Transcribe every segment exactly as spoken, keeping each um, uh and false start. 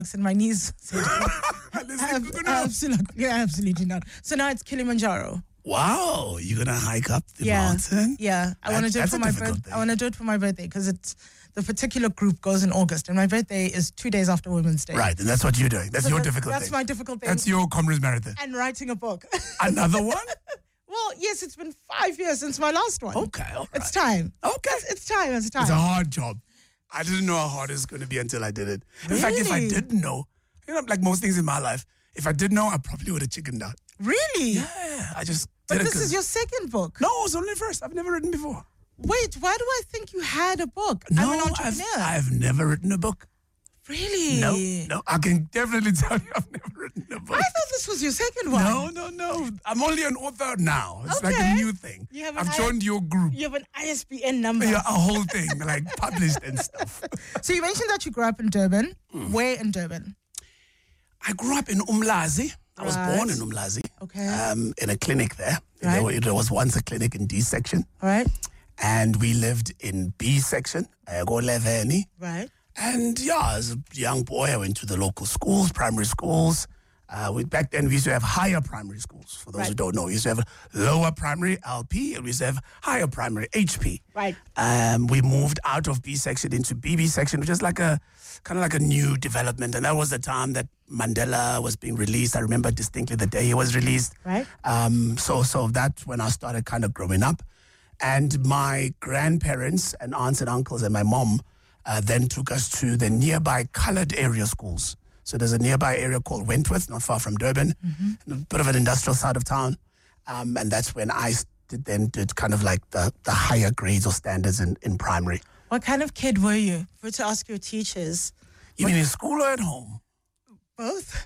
and my knees said, Ab- absolutely, absolutely not. So now it's Kilimanjaro. Wow, you're gonna hike up the yeah, mountain? Yeah, I want to do it that's for a my difficult birthday. thing. I want to do it for my birthday because it's the particular group goes in August, and my birthday is two days after Women's Day. Right, and that's what you're doing. That's So your that- difficult That's thing. my difficult thing. That's your Comrades Marathon. And writing a book. Another one? Well, yes, it's been five years since my last one. Okay, all right. It's time. Okay. It's, it's time. It's time. It's a hard job. I didn't know how hard it's going to be until I did it. In fact, if I Really? didn't know, you know, like most things in my life, if I did know, I probably would have chickened out. Really? Yeah, I just But did it this 'cause- is your second book. No, it's only first. I've never written before. Wait, why do I think you had a book? No, I'm an I've, entrepreneur. I've never written a book. Really? No, no, I can definitely tell you I've never written a book. I thought this was your second one. No, no, no. I'm only an author now. It's like a Okay. new thing. You have an I've I- joined your group. You have an I S B N number. Yeah, a whole thing, like published and stuff. So you mentioned that you grew up in Durban. Hmm. Where in Durban? I grew up in Umlazi. I was Right. born in Umlazi. Okay. Um, in a clinic there. Right. There, wa- there was once a clinic in D section, All right. and we lived in B section, Egoleveni. Right. And yeah, as a young boy, I went to the local schools, primary schools. Uh, we, back then, we used to have higher primary schools. For those who Right. don't know, we used to have lower primary, L P, and we used to have higher primary, H P. Right. Um, we moved out of B section into B B section, which is like a kind of like a new development. And that was the time that Mandela was being released. I remember distinctly the day he was released. Right. Um, so, so that's when I started kind of growing up. And my grandparents and aunts and uncles and my mom uh, then took us to the nearby colored area schools. So there's a nearby area called Wentworth, not far from Durban, a bit of an industrial side of town. Um, and that's when I did, then did kind of like the, the higher grades or standards in, in primary. What kind of kid were you? If we were to ask your teachers. You mean in school or at home? Both.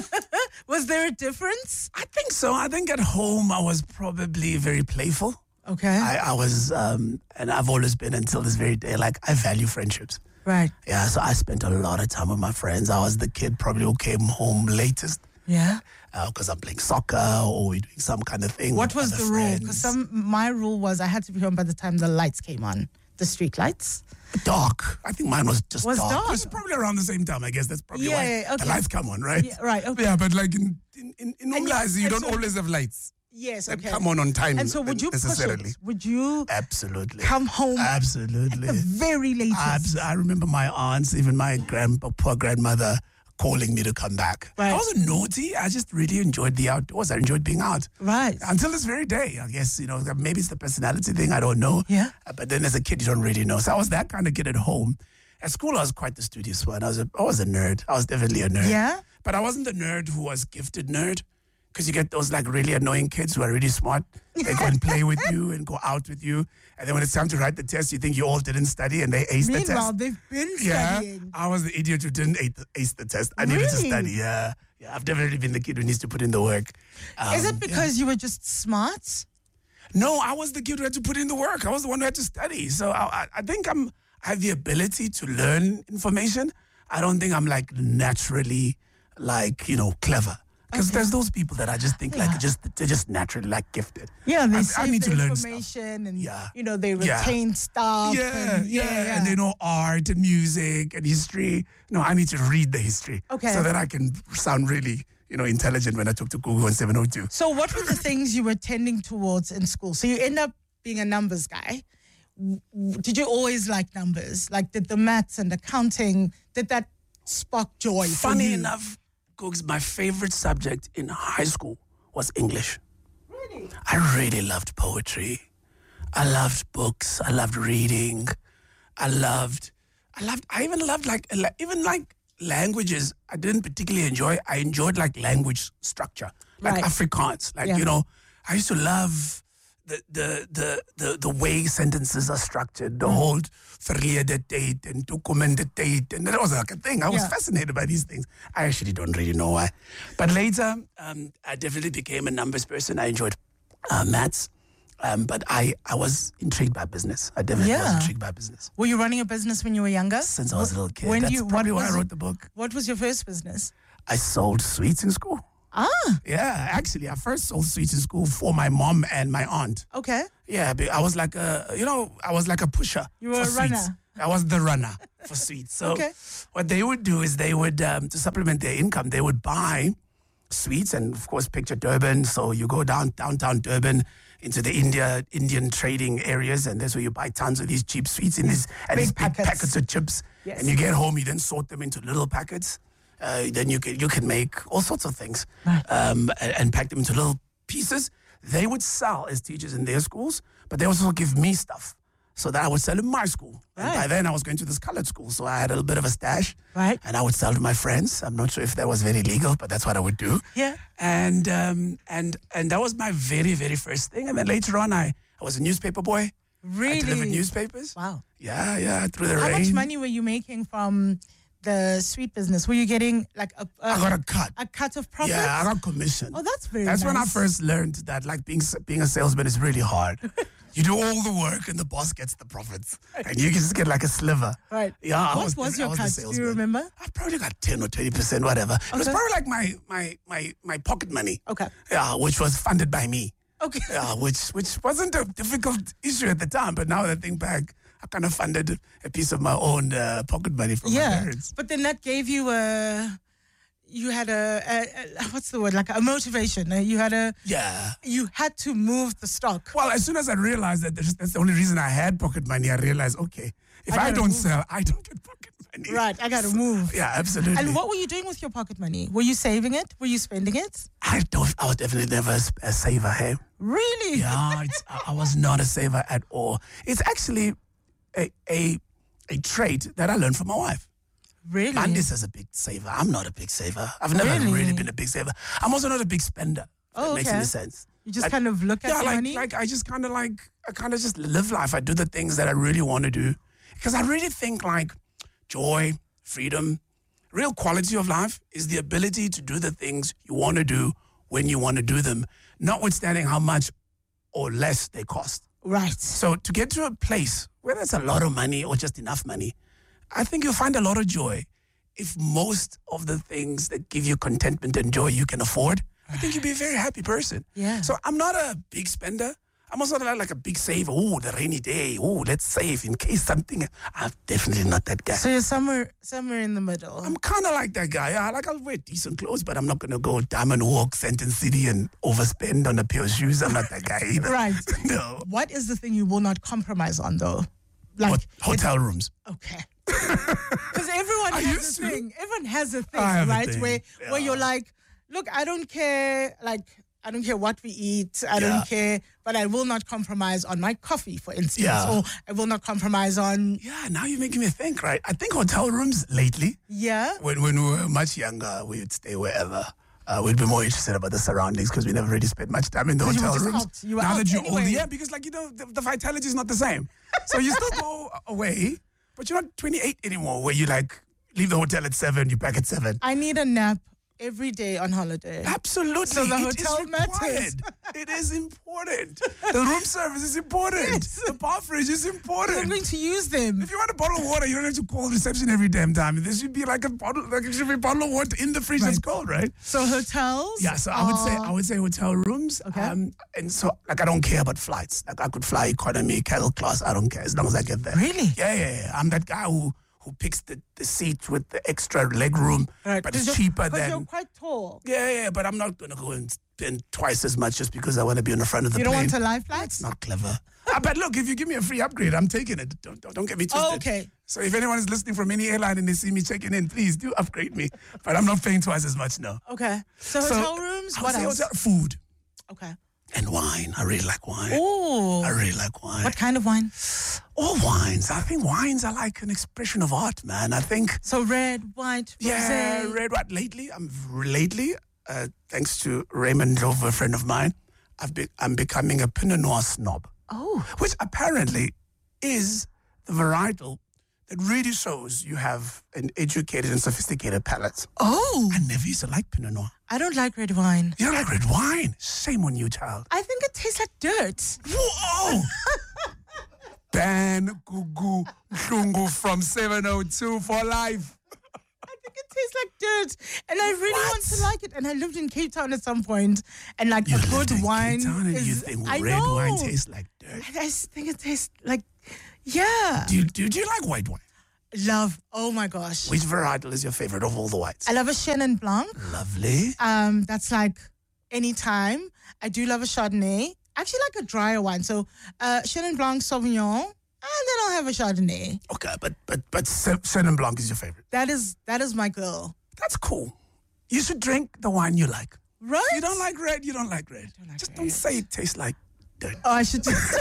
Was there a difference? I think so. I think at home I was probably very playful. Okay. I, I was, um, and I've always been until this very day, like I value friendships. right. Yeah, so I spent a lot of time with my friends. I was the kid probably who came home latest Yeah. because I'm playing soccer or we're doing some kind of thing. What with was other the rule? friends. Because some my rule was I had to be home by the time the lights came on, the street lights. Dark. I think mine was just Was dark. dark? It was probably around the same time, I guess. That's probably Yeah, why yeah, the okay. lights come on, right? Yeah, right. Okay. Yeah, but like in in in, in And you- Umlazi, you and don't so- always have lights Yes. that Okay. come on on time. And so, would you push necessarily? it? Would you Absolutely. come home Absolutely. at the very latest? Abs- I remember my aunts, even my grand, poor grandmother, calling me to come back. Right. I wasn't naughty. I just really enjoyed the outdoors. I enjoyed being out. Right. Until this very day, I guess, you know, maybe it's the personality thing. I don't know. Yeah. Uh, But then as a kid, you don't really know. So I was that kind of kid at home. At school, I was quite the studious one. I was a, I was a nerd. I was definitely a nerd. Yeah? But I wasn't the nerd who was gifted nerd. Because you get those like really annoying kids who are really smart. They go and play with you and go out with you. And then when it's time to write the test, you think you all didn't study and they aced the test. Meanwhile, they've been Yeah, studying. I was the idiot who didn't ace the, ace the test. I needed to Really? study. Yeah, yeah. I've definitely been the kid who needs to put in the work. Um, Is it yeah. because you were just smart? No, I was the kid who had to put in the work. I was the one who had to study. So I, I, I think I'm. I have the ability to learn information. I don't think I'm like naturally, like you know, clever. Because there's those people that I just think like just they're just naturally like gifted. Yeah, they I, save I need the to learn stuff. information and, Yeah. you know, they Yeah. retain stuff. Yeah, and, yeah, and they know art and music and history. No, I need to read the history. Okay. So that I can sound really, you know, intelligent when I talk to Google on seven oh two. So what were the things you were tending towards in school? So you end up being a numbers guy. W- w- Did you always like numbers? Like did the maths and accounting, did that spark joy for Funny you? enough, Googs, my favorite subject in high school was English. Really? I really loved poetry. I loved books. I loved reading. I loved, I loved, I even loved like, even like languages I didn't particularly enjoy. I enjoyed like language structure, like Right. Afrikaans. Like, Yeah. you know, I used to love the, the, the, the, the way sentences are structured, the whole verlede tyd and toekomende tyd. And that was like a thing. I was Yeah. fascinated by these things. I actually don't really know why. But later, um, I definitely became a numbers person. I enjoyed uh, maths. Um, but I, I was intrigued by business. I definitely was Yeah. intrigued by business Were you running a business when you were younger? since I was a little kid. When That's you, probably what why I was- wrote the book. What was your first business? I sold sweets in school. Ah, Yeah, actually, I first sold sweets in school for my mom and my aunt. okay. Yeah, but I was like a, you know, I was like a pusher. You were for a runner. sweets. I was the runner. for sweets. So Okay. what they would do is they would, um, to supplement their income, they would buy sweets and, of course, picture Durban. So you go down downtown Durban into the India Indian trading areas, and that's where you buy tons of these cheap sweets in these and Big these big packets. packets of chips. Yes. And you get home, you then sort them into little packets. Uh, then you can you can make all sorts of things, Right. um, and, and pack them into little pieces. They would sell as teachers in their schools, but they also give me stuff so that I would sell in my school. And by Right. then I was going to this colored school, so I had a little bit of a stash. Right. And I would sell to my friends. I'm not sure if that was very legal, but that's what I would do. Yeah. And um, and and that was my very, very first thing. And then later on, I, I was a newspaper boy. I delivered Really? newspapers. Wow. Yeah, yeah, through the How rain. much money were you making from the sweet business? Were you getting like a a, I got a cut. a cut of profits? Yeah, I got commission. Oh, that's very That's when I nice. first learned that like being being a salesman is really hard. You do all the work and the boss gets the profits, and you just get like a sliver. Right. Yeah. I What was I your the cut? Do salesman. you remember? I probably got ten or twenty percent, whatever. It was Okay. probably like my my my my pocket money. Okay. Yeah, which was funded by me. Okay. Yeah, which which wasn't a difficult issue at the time, but now that I think back, I kind of funded a piece of my own uh, pocket money from my Yeah. parents. But then that gave you a, you had a, a, a what's the word? Like a motivation. Uh, You had a, Yeah. you had to move the stock. Well, as soon as I realized that that's that's the only reason I had pocket money, I realized, okay, if I I, gotta don't move. sell, I don't get pocket money. Right. I got to move. Yeah, absolutely. And what were you doing with your pocket money? Were you saving it? Were you spending it? I don't. I was definitely never a, s- a saver. Hey, Really? yeah, it's, I, I was not a saver at all. It's actually a a a trait that I learned from my wife. Really? Mandis is a big saver. I'm not a big saver. I've never Really? really, been a big saver. I'm also not a big spender. If Oh, that makes okay. any sense. You just Like- kind of look at Yeah, the like money? like I just kind of like I kind of just live life. I do the things that I really want to do because I really think like joy, freedom, real quality of life is the ability to do the things you want to do when you want to do them, notwithstanding how much or less they cost. Right. So to get to a place where there's a lot of money or just enough money, I think you'll find a lot of joy if most of the things that give you contentment and joy you can afford. I think you'll be a very happy person. Yeah. So I'm not a big spender. I'm also not like a big saver. Oh, the rainy day. Oh, let's save in case something. I'm definitely not that guy. So you're somewhere somewhere in the middle. I'm kind of like that guy. Yeah, like I'll wear decent clothes, but I'm not gonna go Diamond Walk, Sentence City, and overspend on a pair of shoes. I'm not that guy either. Right. No. What is the thing you will not compromise on, though? Like, Hot- hotel rooms. okay. Because everyone I has used a to. thing. Everyone has a thing, I have a right? thing, Where where yeah. you're like, look, I don't care. Like, I don't care what we eat. I Yeah. don't care, but I will not compromise on my coffee, for instance, Yeah. or I will not compromise on. Yeah, now you're making me think, right? I think hotel rooms lately, Yeah. when, when we were much younger, we would stay wherever. Uh, we'd be more interested about the surroundings because we never really spent much time in the 'Cause you were hotel just rooms. out. You were now out that you're anyway. older, yeah, because like you know, the, the vitality is not the same. So you still go away, but you're not twenty-eight anymore. Where you like leave the hotel at seven, you back at seven. I need a nap every day on holiday. Absolutely. So the It is hotel matters. required. It is important. The room service is important. Yes. The bar fridge is I'm important. going to use them. If you want a bottle of water, you don't have to call reception every damn time. There should be like a bottle, like there should be a bottle of water in the fridge that's Right. cold, right? So hotels. Yeah, so I would say are- I would say hotel rooms. Okay. Um, and so like I don't care about flights. Like I could fly economy, cattle class. I don't care as long as I get there. Really? Yeah, yeah, yeah. I'm that guy who who picks the, the seat with the extra leg room, Right. but 'Cause it's you're- cheaper But you're than. quite tall. Yeah, yeah, but I'm not gonna go and spend twice as much just because I want to be on the front of the You don't plane. want a life flight? It's not clever. Ah, but look, if you give me a free upgrade, I'm taking it. Don't don't, don't get me twisted. Oh, okay. So if anyone is listening from any airline and they see me checking in, please do upgrade me. But I'm not paying twice as much now. Okay. So, So, hotel rooms. I would What say else? hotel- food Okay. and wine. I really like wine. Oh. I really like wine. What kind of wine? All wines. I think wines are like an expression of art, man. I think. So red, white, Yeah, rosé. red what lately. I'm lately, uh, thanks to Raymond Jove, a friend of mine, I've be, I'm becoming a Pinot Noir snob, Oh. which apparently is the varietal that really shows you have an educated and sophisticated palate. Oh. I never used to like Pinot Noir. I don't like red wine. You don't like red wine? Shame on you, child. I think it tastes like dirt. Whoa! Dan Gugu Lungu from seven oh two for life. I think it tastes like dirt. And I really What? want to like it. And I lived in Cape Town at some point, and like You a lived good in Cape wine Town and is. you think I red know. wine tastes like dirt. I just think it tastes like, yeah. Do you, do, do you like white wine? Love. Oh my gosh. Which varietal is your favorite of all the whites? I love a Chenin Blanc. Lovely. Um, that's like anytime. I do love a Chardonnay. I actually like a drier wine. So uh, Chenin Blanc, Sauvignon, and then I'll have a Chardonnay. Okay, but but but Chenin Blanc is your favorite. That is that is my girl. That's cool. You should drink the wine you like. Right? You don't like red, you don't like red. Don't like Just red. don't say it tastes like dirt. Oh, I should just...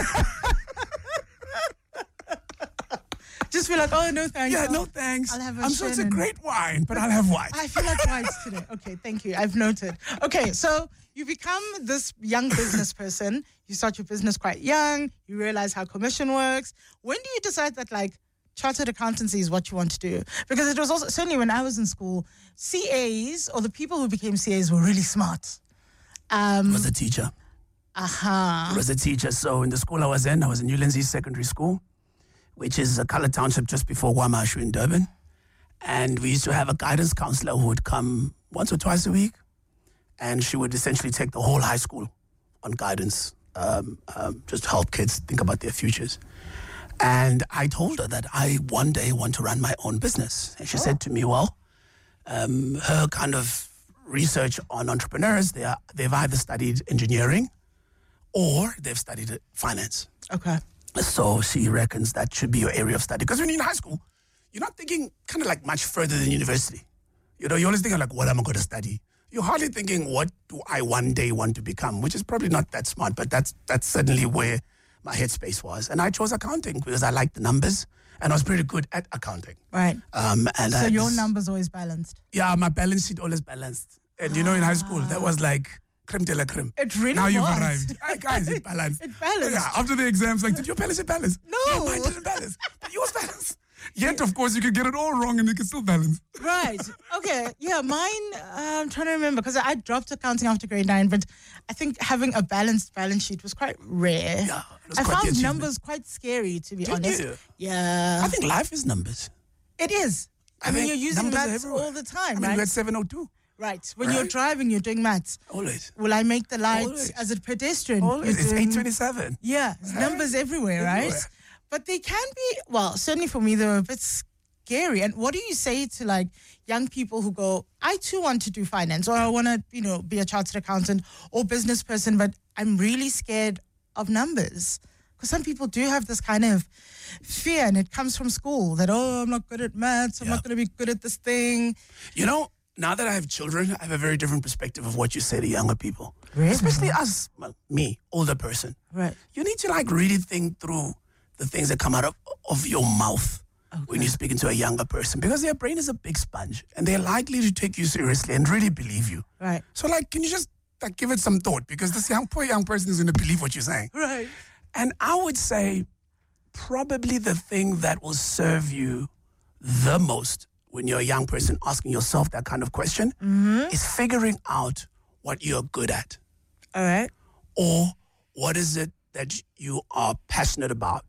just be like, oh, no thanks. Yeah, I'll, no thanks. I'll have a I'm sure it's a Chenin. great wine, but I'll have white. I feel like whites today. Okay, thank you. I've noted. Okay, so you become this young business person. You start your business quite young. You realize how commission works. When do you decide that, like, chartered accountancy is what you want to do? Because it was also, certainly when I was in school, C As or the people who became C As were really smart. Um, I was a teacher. Aha. I was a teacher. So in the school I was in, I was in New Lindsay Secondary School, which is a colored township just before Wamashu in Durban. And we used to have a guidance counselor who would come once or twice a week. And she would essentially take the whole high school on guidance, um, um, just to help kids think about their futures. And I told her that I one day want to run my own business. And she oh. said to me, well, um, her kind of research on entrepreneurs, they are, they've either studied engineering or they've studied finance. Okay. So she reckons that should be your area of study. Because when you're in high school, you're not thinking kind of like much further than university. You know, you're always thinking like, what am I going to study? You're hardly thinking, what do I one day want to become? Which is probably not that smart, but that's that's certainly where my headspace was. And I chose accounting because I liked the numbers and I was pretty good at accounting. Right. Um, and so I your just, numbers always balanced? Yeah, my balance sheet always balanced. And you know, in high school, that was like creme de la creme. It really now was. Now you've arrived. Hey, guys, it balanced. It balanced. Yeah, after the exams, like, did your balance it balance? No. Mine didn't balance. But yours balanced. Yet, of course, you could get it all wrong and you can still balance. Right. Okay. Yeah, mine, uh, I'm trying to remember because I dropped accounting after grade nine, but I think having a balanced balance sheet was quite rare. Yeah, it was I quite found numbers quite scary, to be Did honest. you? Yeah. I think life is numbers. It is. I, I mean, think you're using numbers are maths everywhere. all the time, I mean, right? we're at seven oh two. Right. When Right. you're driving, you're doing maths. Always. Will I make the light Always. as a pedestrian? Always. You're It's doing- eight twenty-seven. Yeah, there's numbers everywhere, right? Everywhere. But they can be, well, certainly for me, they're a bit scary. And what do you say to like young people who go, I too want to do finance, or I want to, you know, be a chartered accountant or business person, but I'm really scared of numbers? Because some people do have this kind of fear, and it comes from school that, oh, I'm not good at maths, I'm Yeah. not going to be good at this thing. You know, now that I have children, I have a very different perspective of what you say to younger people. Really? Especially us, well, me, older person. Right. You need to like really think through the things that come out of, of your mouth when you're speaking to a younger person, because their brain is a big sponge and they're likely to take you seriously and really believe you. Right. So like, can you just like give it some thought, because this young, poor young person is going to believe what you're saying. Right. And I would say probably the thing that will serve you the most when you're a young person asking yourself that kind of question Mm-hmm. is figuring out what you're good at, All right. or what is it that you are passionate about,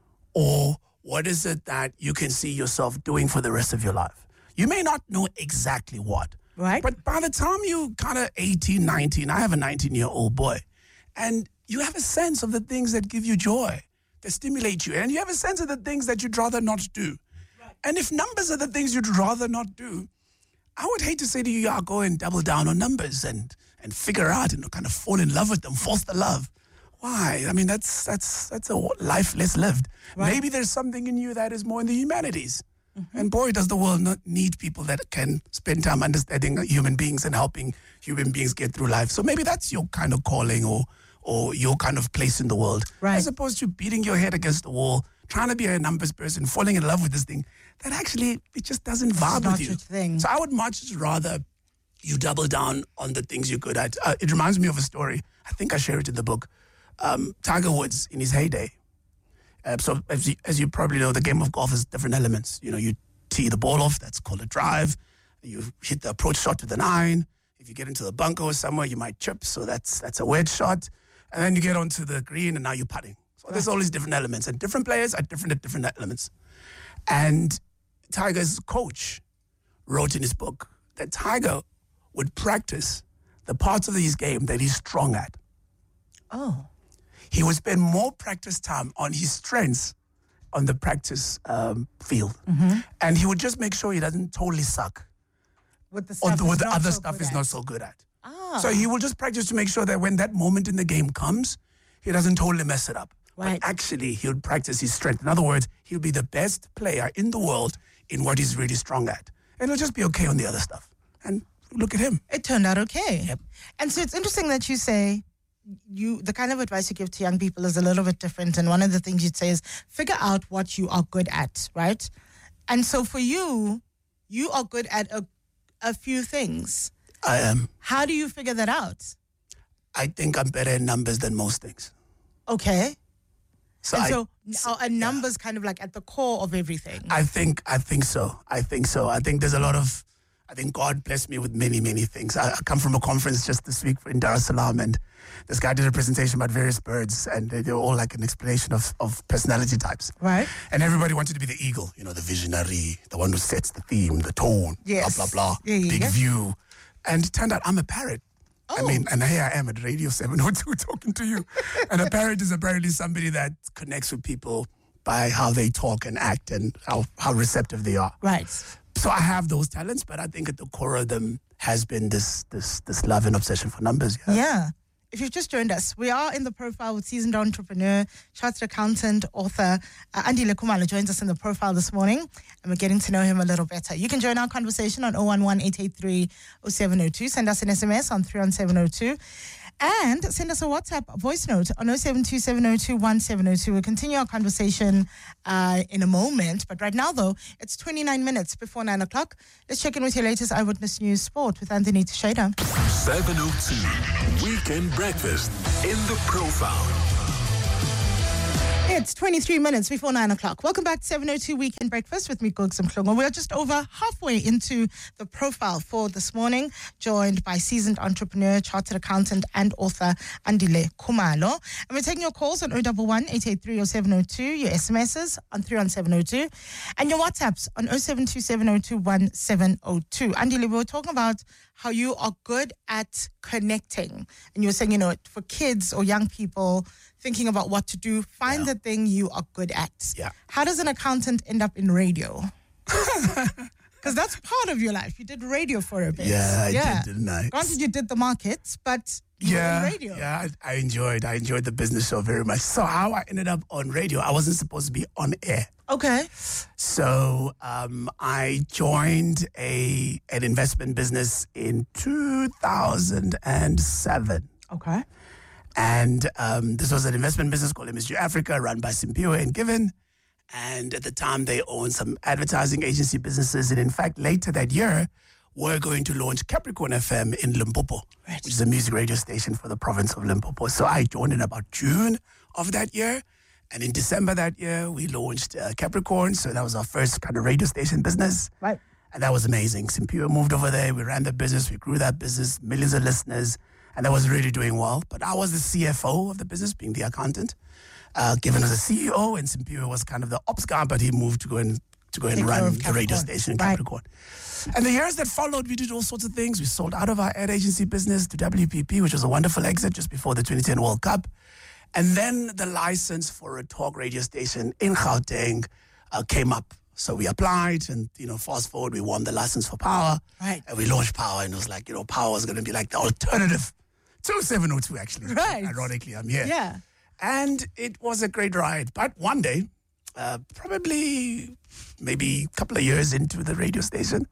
or what is it that you can see yourself doing for the rest of your life. You may not know exactly what, Right. but by the time you kind of eighteen, nineteen, I have a nineteen-year-old boy, and you have a sense of the things that give you joy, that stimulate you, and you have a sense of the things that you'd rather not do. Right. And if numbers are the things you'd rather not do, I would hate to say to you, yeah, go and double down on numbers and and figure out and kind of fall in love with them, force the love. Why? I mean, that's that's that's a life less lived. Right. Maybe there's something in you that is more in the humanities. Mm-hmm. And boy, does the world not need people that can spend time understanding human beings and helping human beings get through life. So maybe that's your kind of calling, or or your kind of place in the world. Right. As opposed to beating your head against the wall, trying to be a numbers person, falling in love with this thing that actually, it just doesn't vibe not with you. your thing. So I would much rather you double down on the things you're good at. Uh, it reminds me of a story. I think I share it in the book. Um, Tiger Woods in his heyday. Uh, so as you, as you probably know, the game of golf has different elements. You know, you tee the ball off, that's called a drive. You hit the approach shot with an iron. If you get into the bunker or somewhere, you might chip, so that's that's a wedge shot. And then you get onto the green, and now you're putting. So there's all these different elements, and different players are different at different elements. And Tiger's coach wrote in his book that Tiger would practice the parts of his game that he's strong at. Oh. He would spend more practice time on his strengths on the practice um, field. Mm-hmm. And he would just make sure he doesn't totally suck. With the Or stuff the, with he's the not other so stuff good he's at. not so good at. Ah. So he will just practice to make sure that when that moment in the game comes, he doesn't totally mess it up. Right. But actually, he'll practice his strength. In other words, he'll be the best player in the world in what he's really strong at. And he'll just be okay on the other stuff. And look at him. It turned out okay. Yep. And so it's interesting that you say you the kind of advice you give to young people is a little bit different. And one of the things you'd say is figure out what you are good at, right? And so for you, you are good at a, a few things. I am. How do you figure that out? I think I'm better in numbers than most things. Okay. So and I, so are are numbers kind of like at the core of everything? I think I think so. I think so. I think there's a lot of, I think God blessed me with many, many things. I, I come from a conference just this week in Dar es Salaam, and this guy did a presentation about various birds, and they, they were all like an explanation of, of personality types. Right. And everybody wanted to be the eagle, you know, the visionary, the one who sets the theme, the tone, Yes. blah, blah, blah, Yeah, yeah, big yeah. view. And it turned out I'm a parrot. I Oh. mean, and here I am at Radio seven oh two talking to you. And a parrot is apparently somebody that connects with people by how they talk and act and how, how receptive they are. Right. So I have those talents, but I think at the core of them has been this this this love and obsession for numbers. Yeah. Yeah. If you've just joined us, we are in the profile with seasoned entrepreneur, chartered accountant, author, uh, Andile Khumalo joins us in the profile this morning, and we're getting to know him a little better. You can join our conversation on zero one one, eight eight three, zero seven zero two. Send us an S M S on three one seven zero two. And send us a WhatsApp voice note on zero seven two seven zero two one seven zero two. We'll continue our conversation uh, in a moment. But right now, though, it's twenty-nine minutes before nine o'clock. Let's check in with your latest Eyewitness News Sport with Anthony Teixeira. seven oh two, Weekend Breakfast in the Profile. It's twenty-three minutes before nine o'clock. Welcome back to seven oh two Weekend Breakfast with me, Gogs Mhlongo. We're just over halfway into the profile for this morning, joined by seasoned entrepreneur, chartered accountant, and author Andile Khumalo. And we're taking your calls on zero one one, eight eight three, zero seven zero two, your S M Ses on three one seven zero two, and your WhatsApps on zero seven two seven zero two one seven zero two. Andile, we were talking about how you are good at connecting. And you were saying, you know, for kids or young people thinking about what to do, find Yeah. the thing you are good at. Yeah. How does an accountant end up in radio? Because that's part of your life. You did radio for a bit. Yeah, I did, didn't I? Granted, you did the markets, but you Yeah, were in radio. yeah, I, I enjoyed. I enjoyed the business show very much. So how I ended up on radio, I wasn't supposed to be on air. Okay. So um, I joined a an investment business in two thousand seven. Okay. And um, this was an investment business called M S G Africa, run by Simpiwe and Given. And at the time, they owned some advertising agency businesses. And in fact, later that year, we're going to launch Capricorn F M in Limpopo, Right. which is a music radio station for the province of Limpopo. So I joined in about June of that year. And in December that year, we launched uh, Capricorn. So that was our first kind of radio station business. Right. And that was amazing. Simpiwe moved over there. We ran the business. We grew that business, millions of listeners. And that was really doing well. But I was the C F O of the business, being the accountant. Uh, Given was the C E O, and Simpiwe was kind of the ops guy, but he moved to go and to go and Take care run of the radio Capricorn. station in Right. Capricorn. And the years that followed, we did all sorts of things. We sold out of our ad agency business to W P P, which was a wonderful exit just before the twenty ten World Cup. And then the license for a talk radio station in Gauteng uh, came up. So we applied, and, you know, fast forward, we won the license for Power. Right. And we launched Power, and it was like, you know, Power was going to be like the alternative to seven oh two, actually. Right. Ironically, I'm here. Yeah. And it was a great ride. But one day, uh, probably maybe a couple of years into the radio station,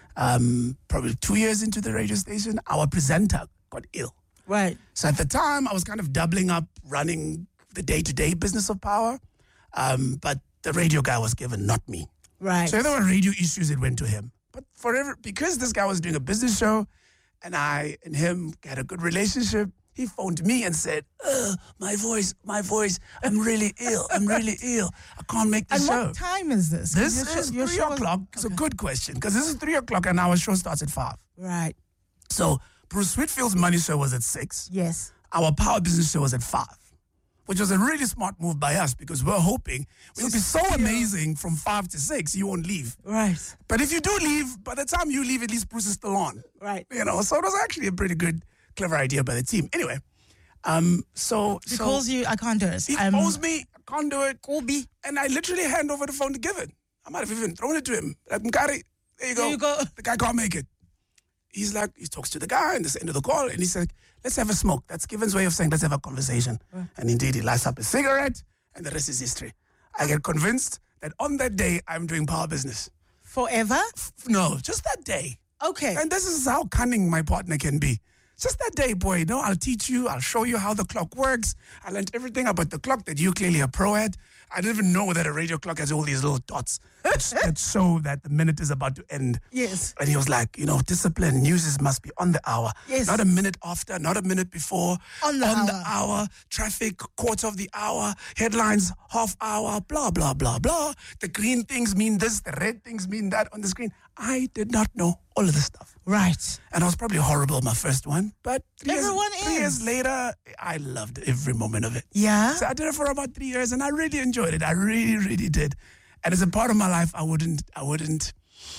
um, probably two years into the radio station, our presenter got ill. Right. So at the time, I was kind of doubling up running the day-to-day business of Power. Um, but the radio guy was given, not me. Right. So if there were radio issues, it went to him. But forever, because this guy was doing a business show, and I and him had a good relationship, he phoned me and said, "Ugh, my voice, my voice, I'm really ill. I'm really ill. I can't make the and show." what time is this? 'Cause This your show- is your three show was- o'clock. It's a good question, because this is three o'clock and our show starts at five. Right. So Bruce Whitfield's money show was at six. Yes. Our Power Business show was at five, which was a really smart move by us, because we're hoping we'll be so amazing from five to six, you won't leave. Right. But if you do leave, by the time you leave, at least Bruce is still on. Right. You know, so it was actually a pretty good, clever idea by the team. Anyway, um, so He so calls you, I can't do it. he I'm- phones me, can't do it. Kobe. And I literally hand over the phone to Given. I might have even thrown it to him. Like, Mkari, there you go. There you go. The guy can't make it. He's like, he talks to the guy and this end of the call, and he's like, let's have a smoke. That's Given's way of saying, let's have a conversation. Mm. And indeed, he lights up a cigarette, and the rest is history. I get convinced that on that day, I'm doing power business. Forever? F- no, just that day. Okay. And this is how cunning my partner can be. Just that day, boy, no, I'll teach you. I'll show you how the clock works. I learned everything about the clock that you clearly are pro at. I didn't even know that a radio clock has all these little dots that, that show that the minute is about to end. Yes. And he was like, you know, discipline, news must be on the hour. Yes. Not a minute after, not a minute before. On the on hour. the hour. Traffic, quarter of the hour. Headlines, half hour, blah, blah, blah, blah. The green things mean this, the red things mean that on the screen. I did not know all of this stuff. Right. And I was probably horrible my first one, but three, Everyone years, three is. years later, I loved every moment of it. Yeah. So I did it for about three years, and I really enjoyed it. I really, really did. And as a part of my life, I wouldn't, I wouldn't,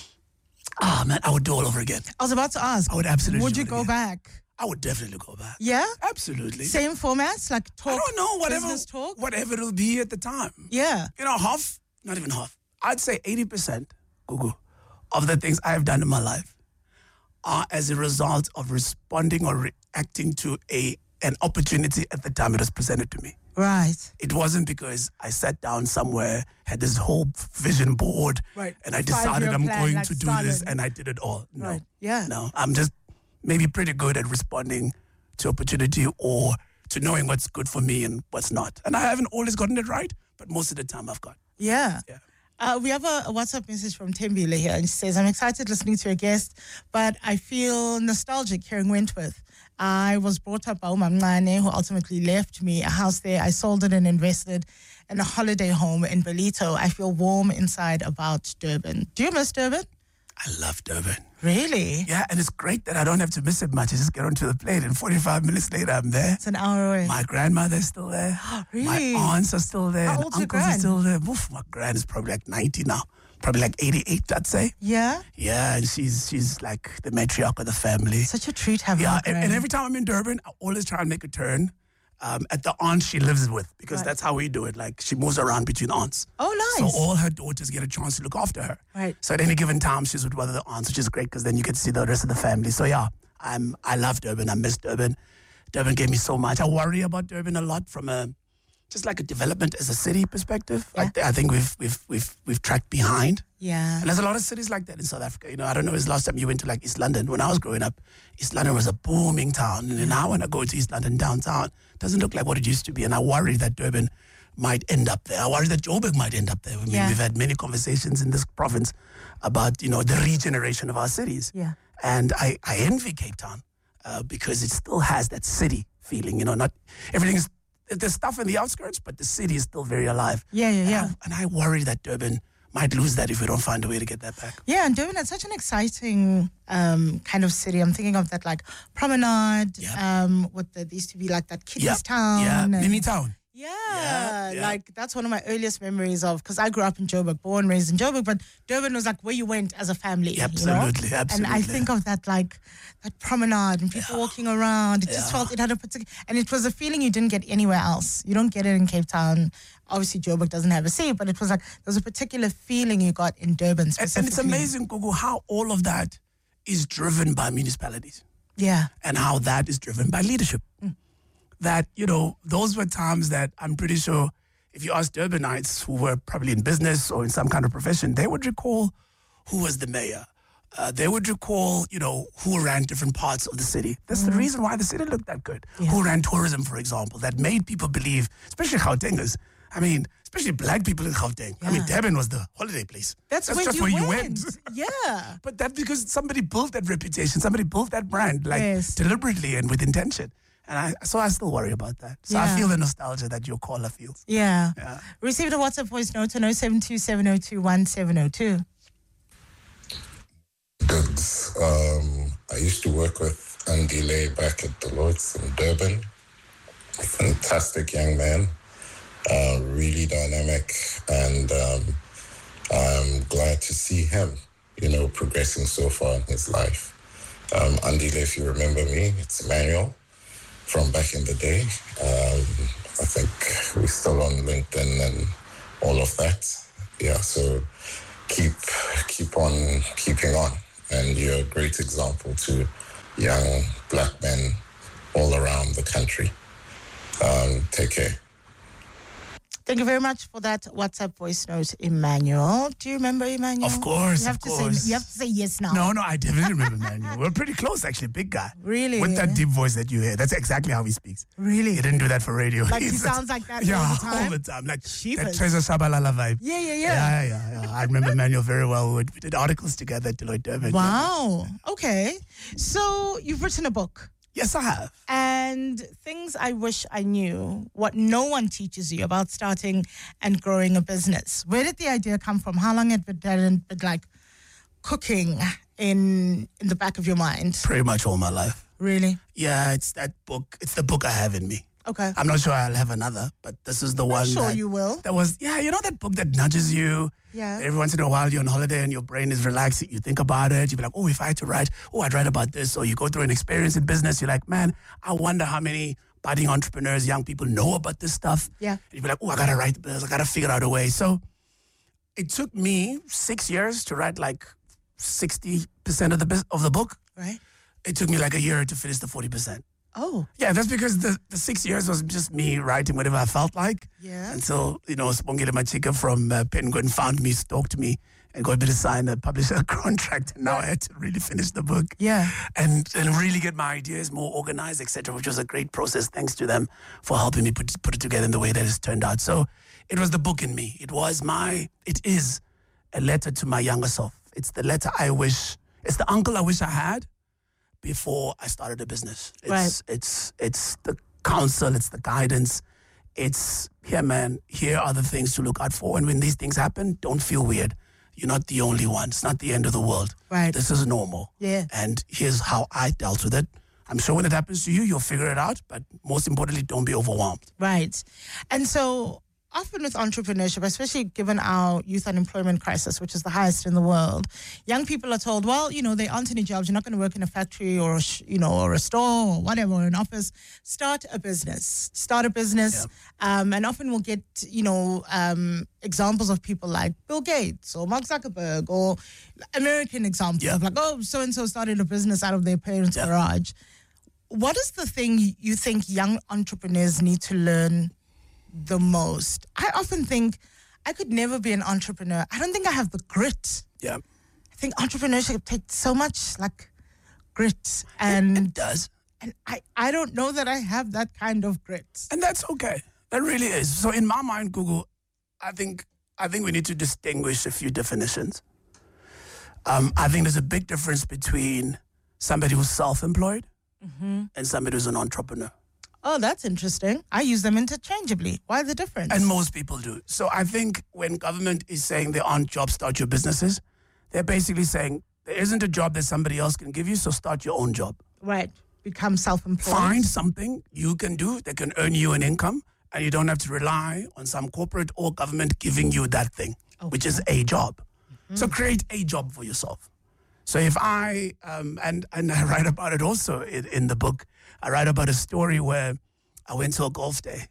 ah, man, I would do all over again. I was about to ask. I would absolutely Would do you it go again. back? I would definitely go back. Yeah? Absolutely. Same formats, like talk? I don't know, whatever, business talk? whatever it'll be at the time. Yeah. You know, half, not even half. I'd say eighty percent, Gugu, of the things I've done in my life are as a result of responding or reacting to a an opportunity at the time it was presented to me. Right. It wasn't because I sat down somewhere, had this whole vision board, Right. and I decided Five-year I'm plan, going like to do Stalin. this, and I did it all. No. Right. Yeah. No. I'm just maybe pretty good at responding to opportunity or to knowing what's good for me and what's not. And I haven't always gotten it right, but most of the time I've got. Yeah. Yeah. Uh, we have a, a WhatsApp message from Tembile here, and she says, I'm excited listening to your guest, but I feel nostalgic hearing Wentworth. I was brought up by Umamncane, who ultimately left me a house there. I sold it and invested in a holiday home in Belito. I feel warm inside about Durban. Do you miss Durban? I love Durban. Really? Yeah, and it's great that I don't have to miss it much. I just get onto the plane, and forty-five minutes later, I'm there. It's an hour away. My grandmother's still there. Really? My aunts are still there. How and old's your uncles are gran? still there. Oof, my gran is probably like ninety now. Probably like eighty-eight, I'd say. Yeah? Yeah, and she's she's like the matriarch of the family. Such a treat having Yeah, a and, gran. and every time I'm in Durban, I always try and make a turn um, at the aunt she lives with, because Right. that's how we do it. Like, she moves around between aunts. Oh, nice. So all her daughters get a chance to look after her. Right. So at any given time, she's with one of the aunts, which is great because then you get to see the rest of the family. So yeah, I'm I love Durban. I miss Durban. Durban gave me so much. I worry about Durban a lot from a just like a development as a city perspective. Yeah. I, I think we've we've we've we've tracked behind. Yeah. And there's a lot of cities like that in South Africa. You know, I don't know, it's the last time you went to like East London. When I was growing up, East London was a booming town. And now when I go to East London downtown, it doesn't look like what it used to be. And I worry that Durban might end up there. I worry that Joburg might end up there. I mean, Yeah. we've had many conversations in this province about, you know, the regeneration of our cities. Yeah. And I, I envy Cape Town uh, because it still has that city feeling, you know, not everything is, there's stuff in the outskirts, but the city is still very alive. Yeah, yeah, yeah. And I, and I worry that Durban might lose that if we don't find a way to get that back. Yeah, and Durban is such an exciting um, kind of city. I'm thinking of that like promenade, Yep. um, with the, there used to be like that kiddies Yep. town. Yeah, and- mini town. Yeah, Yeah, yeah. like that's one of my earliest memories of, because I grew up in Joburg, born, raised in Joburg, but Durban was like where you went as a family. Absolutely, you know? absolutely. And I think of that like that promenade and people walking around. It just Yeah. felt, it had a particular, and it was a feeling you didn't get anywhere else. You don't get it in Cape Town. Obviously, Joburg doesn't have a sea, but it was like there was a particular feeling you got in Durban And, specifically. and it's amazing, Gugu, how all of that is driven by municipalities Yeah. and how that is driven by leadership. Mm. That, you know, those were times that I'm pretty sure if you ask Durbanites who were probably in business or in some kind of profession, they would recall who was the mayor. Uh, they would recall, you know, who ran different parts of the city. That's the reason why the city looked that good. Yeah. Who ran tourism, for example, that made people believe, especially Gautengers. I mean, especially black people in Gauteng. I mean, Yeah. Durban was the holiday place. That's, where, just you, where went. you went. Yeah. But that's because somebody built that reputation. Somebody built that brand, like Yes. deliberately and with intention. And I, so I still worry about that. So I Yeah. feel the nostalgia that your caller feels. Yeah. Yeah. Received a WhatsApp voice note on oh seven two seven oh two one seven oh two. Goods. Um, I used to work with Andy Lay back at Deloitte in Durban. A fantastic young man, uh, really dynamic, and um, I'm glad to see him, you know, progressing so far in his life. Um, Andy Lay, if you remember me, it's Emmanuel from back in the day. Um, I think we're still on LinkedIn and all of that. Yeah, so keep keep on keeping on. And you're a great example to young black men all around the country. Um, take care. Thank you very much for that WhatsApp voice note, Emmanuel. Do you remember Emmanuel? Of course, you have of to course. Say, you have to say yes now. No, no, I definitely remember Emmanuel. We're pretty close, actually. Big guy. Really? With that deep voice that you hear. That's exactly how he speaks. Really? He didn't do that for radio. Like he He's- sounds like that yeah, all the time? all the time. Like Jeepers. that Trezor Shabalala vibe. Yeah, yeah, yeah. Yeah, yeah, yeah. I remember Emmanuel very well. We did articles together at Deloitte Durban. Wow. Okay. So you've written a book. Yes, I have. And things I wish I knew, what no one teaches you about starting and growing a business. Where did the idea come from? How long had it been, been like cooking in in the back of your mind? Pretty much all my life. Really? Yeah, it's that book. It's the book I have in me. Okay. I'm not sure I'll have another, but this is the one. I'm sure that, you will. That was, yeah, you know that book that nudges you. Yeah. Every once in a while, you're on holiday and your brain is relaxed. You think about it. You be like, oh, if I had to write, oh, I'd write about this. Or you go through an experience in business. You're like, man, I wonder how many budding entrepreneurs, young people know about this stuff. Yeah. And you be like, oh, I got to write this. I got to figure out a way. So it took me six years to write like sixty percent of the bus- of the book. Right. It took me like a year to finish the forty percent. Oh. Yeah, that's because the, the six years was just me writing whatever I felt like. Yeah. Until, you know, Spongile Machika from uh, Penguin found me, stalked me, and got me to sign a publisher contract. And now I had to really finish the book. Yeah. And, and really get my ideas more organized, et cetera, which was a great process. Thanks to them for helping me put, put it together in the way that it's turned out. So it was the book in me. It was my, it is a letter to my younger self. It's the letter I wish, it's the uncle I wish I had before I started a business. It's, Right. it's, it's the counsel, it's the guidance. It's, here, man, here are the things to look out for. And when these things happen, don't feel weird. You're not the only one. It's not the end of the world. Right. This is normal. Yeah. And here's how I dealt with it. I'm sure when it happens to you, you'll figure it out. But most importantly, don't be overwhelmed. Right. And so often with entrepreneurship, especially given our youth unemployment crisis, which is the highest in the world, young people are told, well, you know, there aren't any jobs. You're not going to work in a factory or, a sh- you know, or a store or whatever, or an office. Start a business. Start a business. Yeah. Um, and often we'll get, you know, um, examples of people like Bill Gates or Mark Zuckerberg or American examples Yeah. of like, oh, so-and-so started a business out of their parents' Yeah. garage. What is the thing you think young entrepreneurs need to learn the most? I often think I could never be an entrepreneur. I don't think I have the grit. Yeah. I think entrepreneurship takes so much like grit, It, and it does. and I, I don't know that I have that kind of grit. And that's okay. That really is. So in my mind, Google, I think I think we need to distinguish a few definitions. Um, I think there's a big difference between somebody who's self-employed Mm-hmm. and somebody who's an entrepreneur. Oh, that's interesting. I use them interchangeably. Why the difference? And most people do. So I think when government is saying there aren't jobs, start your businesses, they're basically saying there isn't a job that somebody else can give you, so start your own job. Right. Become self-employed. Find something you can do that can earn you an income, and you don't have to rely on some corporate or government giving you that thing, which is a job. Mm-hmm. So create a job for yourself. So if I, um, and, and I write about it also in, in the book, I write about a story where I went to a golf day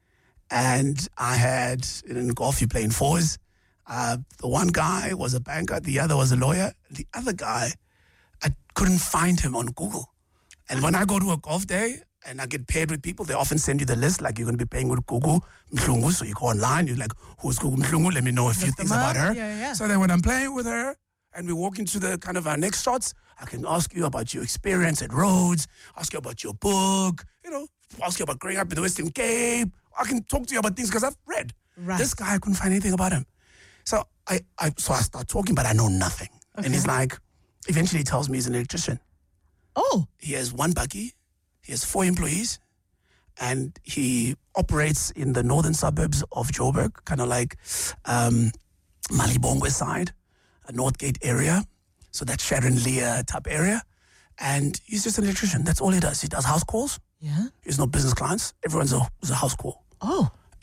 and I had, in golf you play in fours, uh, the one guy was a banker, the other was a lawyer. The other guy, I couldn't find him on Google. And when I go to a golf day and I get paired with people, they often send you the list, like you're going to be paying with Google Mhlungu. So you go online, you're like, who's Google Mhlungu? Let me know a few Look things them about up. her. Yeah, yeah. So then when I'm playing with her and we walk into the kind of our next shots, I can ask you about your experience at Rhodes, ask you about your book, you know, ask you about growing up in the Western Cape. I can talk to you about things because I've read. Right. This guy, I couldn't find anything about him. So I, I so I start talking, but I know nothing. Okay. And he's like, eventually he tells me he's an electrician. Oh, He has one buggy, he has four employees, and he operates in the northern suburbs of Joburg, kind of like um, Malibongwe side, a Northgate area. So that Sharon Leah type area. And he's just an electrician. That's all he does. He does house calls. yeah. He has no business clients. Everyone's a, is a house call. Oh,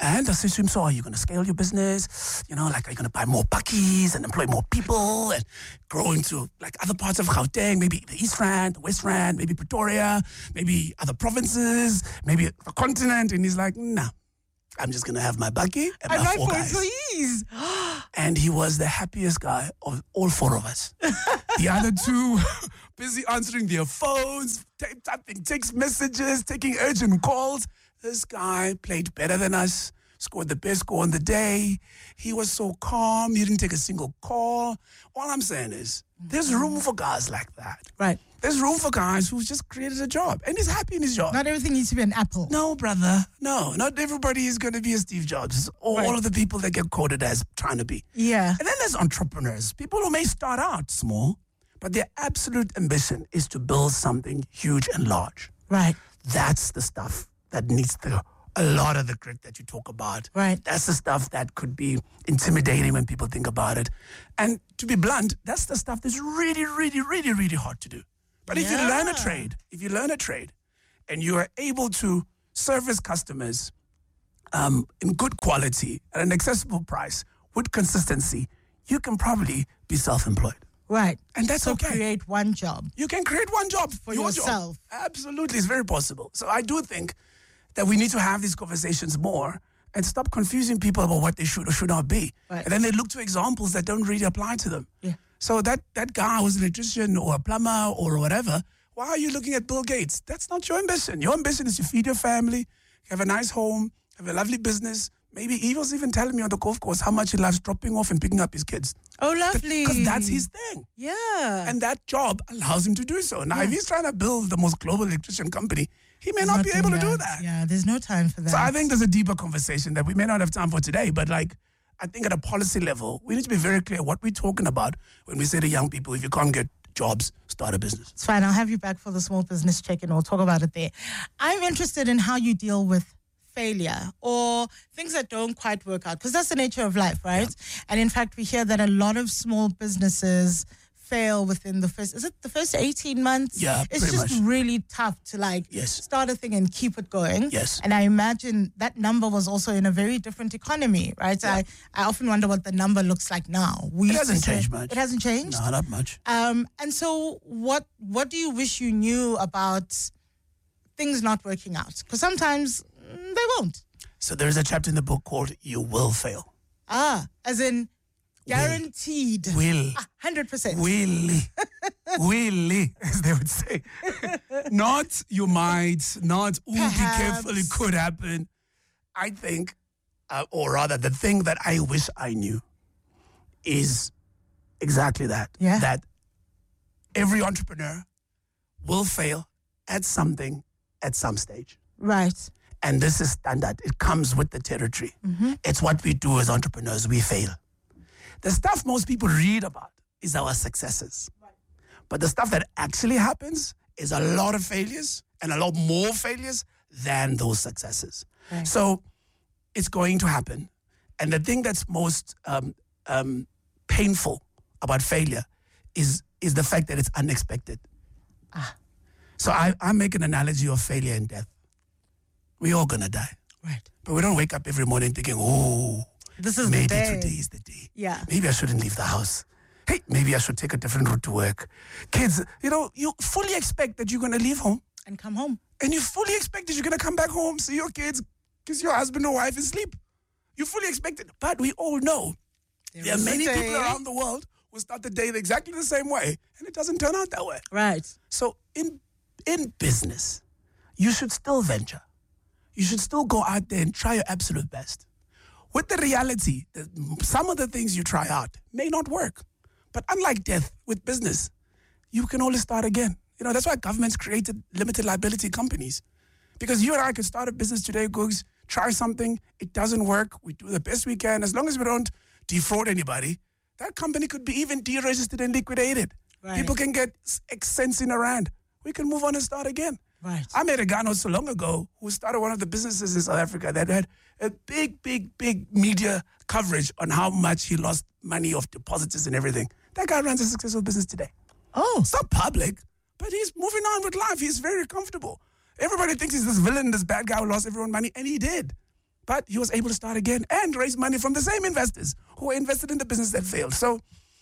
And I said to him, so are you going to scale your business? You know, like, are you going to buy more bakkies and employ more people and grow into like other parts of Gauteng, maybe the East Rand, the West Rand, maybe Pretoria, maybe other provinces, maybe the continent? And he's like, nah, I'm just going to have my bakkie and my I'm not four for guys. employees. And he was the happiest guy of all four of us. The other two busy answering their phones, t- typing text messages, taking urgent calls. This guy played better than us, scored the best score on the day. He was so calm. He didn't take a single call. All I'm saying is there's room for guys like that. Right. There's room for guys who've just created a job and he's happy in his job. Not everything needs to be an apple. No, brother. No, not everybody is going to be a Steve Jobs. All Right. of the people that get quoted as trying to be. Yeah. And then there's entrepreneurs, people who may start out small, but their absolute ambition is to build something huge and large. Right. That's the stuff that needs the, a lot of the grit that you talk about. Right. That's the stuff that could be intimidating when people think about it. And to be blunt, that's the stuff that's really, really, really, really hard to do. But if you learn a Yeah. trade, if you learn a trade and you are able to service customers um, in good quality at an accessible price with consistency, you can probably be self-employed. Right. And that's so okay. create one job. You can create one job For your yourself. Job. Absolutely, it's very possible. So I do think that we need to have these conversations more and stop confusing people about what they should or should not be. Right. And then they look to examples that don't really apply to them. Yeah. So that, that guy who's an electrician or a plumber or whatever, why are you looking at Bill Gates? That's not your ambition. Your ambition is to feed your family, have a nice home, have a lovely business. Maybe he was even telling me on the golf course how much he loves dropping off and picking up his kids. Oh, lovely. Because that's his thing. Yeah. And that job allows him to do so. Now, if he's trying to build the most global electrician company, he may He's not, be able to doing do that. Yeah, there's no time for that. So I think there's a deeper conversation that we may not have time for today, but like, I think at a policy level, we need to be very clear what we're talking about when we say to young people, if you can't get jobs, start a business. It's fine. I'll have you back for the small business check and we'll talk about it there. I'm interested in how you deal with failure or things that don't quite work out, because that's the nature of life, right? Yeah. And in fact, we hear that a lot of small businesses fail within the first, is it the first eighteen months? Yeah, It's pretty just much. really tough to like Yes. start a thing and keep it going. Yes. And I imagine that number was also in a very different economy, right? Yeah. I, I often wonder what the number looks like now. We It used to hasn't say- changed much. It hasn't changed? No, not much. Um, and so what what do you wish you knew about things not working out? Because sometimes mm, they won't. So there's a chapter in the book called You Will Fail. Ah, as in guaranteed. Will. Ah, one hundred percent. Will. Will, as they would say. Not you might, not ooh, be careful, it Perhaps. could happen. I think, uh, or rather, the thing that I wish I knew is exactly that. Yeah. That every entrepreneur will fail at something at some stage. Right. And this is standard. It comes with the territory. Mm-hmm. It's what we do as entrepreneurs. We fail. The stuff most people read about is our successes. But the stuff that actually happens is a lot of failures and a lot more failures than those successes. Right. So it's going to happen. And the thing that's most um, um, painful about failure is, is the fact that it's unexpected. Ah. So I, I make an analogy of failure and death. We're all going to die. Right. But we don't wake up every morning thinking, oh, This is maybe the day. today is the day. Yeah. Maybe I shouldn't leave the house. Hey, maybe I should take a different route to work. Kids, you know, you fully expect that you're going to leave home. And come home. And you fully expect that you're going to come back home, see your kids, kiss your husband or wife and sleep. You fully expect it. But we all know there, are is a many day. people around the world who start the day exactly the same way. And it doesn't turn out that way. Right. So in in business, you should still venture. You should still go out there and try your absolute best. With the reality that some of the things you try out may not work. But unlike death, with business, you can always start again. You know, that's why governments created limited liability companies. Because you and I could start a business today, Googs, try something, it doesn't work, we do the best we can. As long as we don't defraud anybody, that company could be even deregistered and liquidated. Right. People can get X cents in a rand. We can move on and start again. Right. I met a guy not so long ago who started one of the businesses in South Africa that had a big, big, big media coverage on how much he lost money of depositors and everything. That guy runs a successful business today. Oh. It's not public, but he's moving on with life. He's very comfortable. Everybody thinks he's this villain, this bad guy who lost everyone money, and he did. But he was able to start again and raise money from the same investors who were invested in the business that failed. So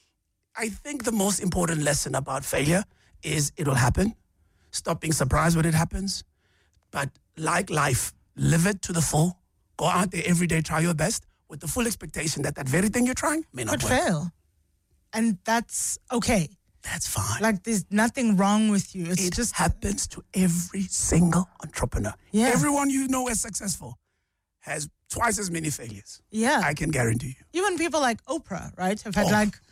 I think the most important lesson about failure is it will happen. Stop being surprised when it happens. But like life, live it to the full. Go out there every day, try your best with the full expectation that that very thing you're trying may not Could work. fail. And that's okay. That's fine. Like there's nothing wrong with you. It's it just happens to every single entrepreneur. Yeah. Everyone you know as successful has twice as many failures. yeah. I can guarantee you. Even people like Oprah, right, have had Oh. like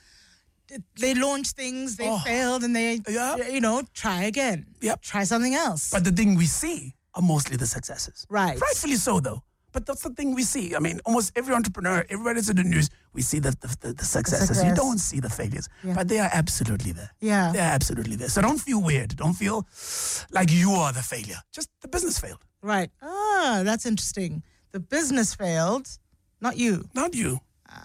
they launch things, they Oh. failed, and they Yeah. you know try again. Yep. Try something else. But the thing we see are mostly the successes. Right. Rightfully so, though. But that's the thing we see. I mean, almost every entrepreneur, everybody that's in the news, we see the, the, the, the successes. You success. don't see the failures. Yeah. But they are absolutely there. Yeah. They are absolutely there. So don't feel weird. Don't feel like you are the failure. Just the business failed. Right. Ah, that's interesting. The business failed, not you. Not you.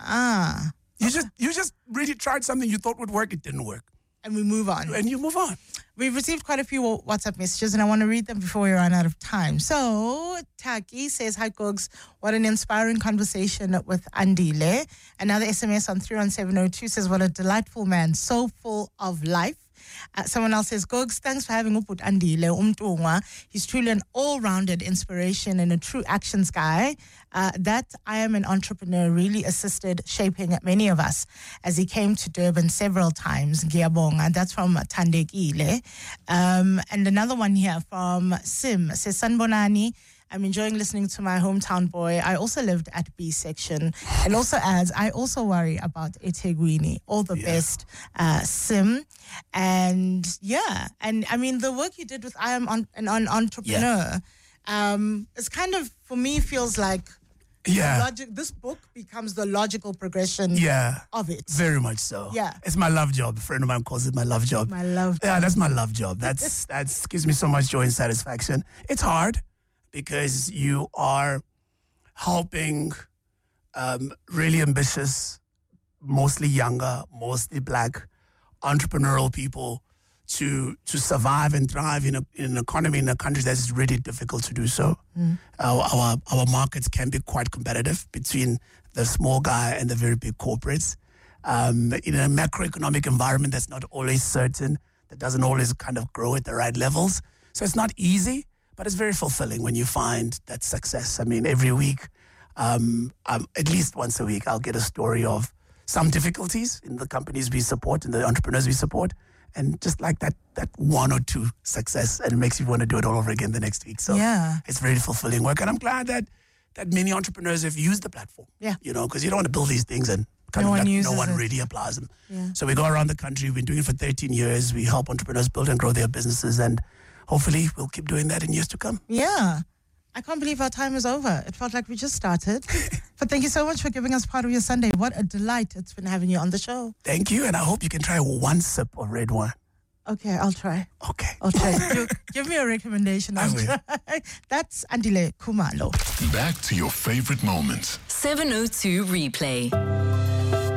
Ah. You just you just really tried something you thought would work. It didn't work. And we move on. And you move on. We've received quite a few WhatsApp messages, and I want to read them before we run out of time. So, Taki says, hi, Gogs. What an inspiring conversation with Andile. Another S M S on three one seven oh two says, what a delightful man, so full of life. Uh, someone else says, Gogs, thanks for having Uput Andile Umtungwa. He's truly an all-rounded inspiration and a true actions guy. Uh, that I am an entrepreneur really assisted shaping many of us as he came to Durban several times. Ngiyabonga. That's from Tandekile. Um, and another one here from Sim says, Sanbonani, I'm enjoying listening to my hometown boy. I also lived at B section. And also adds, I also worry about eThekwini. All the Yeah. best, uh, Sim. And yeah, and I mean, the work you did with I Am on, an, an Entrepreneur, um, it's kind of, for me, feels like Yeah. logic. This book becomes the logical progression Yeah. of it. Very much so. Yeah. It's my love job. A friend of mine calls it my love job. My love Yeah, that's my love job. That's that's gives me so much joy and satisfaction. It's hard because you are helping um, really ambitious, mostly younger, mostly black entrepreneurial people to to survive and thrive in, a, in an economy in a country that's really difficult to do so. Mm. Our, our our markets can be quite competitive between the small guy and the very big corporates. Um, in a macroeconomic environment that's not always certain, that doesn't always kind of grow at the right levels. So it's not easy, but it's very fulfilling when you find that success. I mean, every week, um, um, at least once a week, I'll get a story of some difficulties in the companies we support and the entrepreneurs we support. And just like that, that one or two success, and it makes you want to do it all over again the next week. So Yeah. it's very fulfilling work. And I'm glad that that many entrepreneurs have used the platform. Yeah. You know, because you don't want to build these things and kind No of one like uses no one it. really applies them. Yeah. So we go around the country. We've been doing it for thirteen years. We help entrepreneurs build and grow their businesses. And hopefully we'll keep doing that in years to come. Yeah. I can't believe our time is over. It felt like we just started. But thank you so much for giving us part of your Sunday. What a delight it's been having you on the show. Thank you. And I hope you can try one sip of red wine. Okay, I'll try. Okay. I'll try. You, give me a recommendation. I I'll will. try. That's Andile Kumalo. Back to your favorite moments. seven oh two Replay.